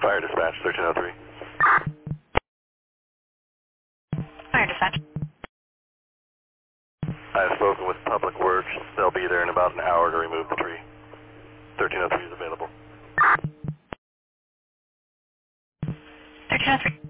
Fire dispatch, 1303. Fire dispatch. I have spoken with Public Works. They'll be there in about an hour to remove the tree. 1303 is available. 1303.